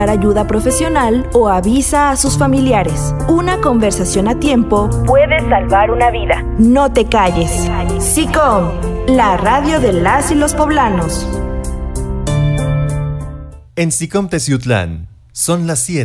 ayuda profesional o avisa a sus familiares. Una conversación a tiempo puede salvar una vida. No te calles. SICOM, la radio de las y los poblanos. En SICOM Teciutlán son las 7.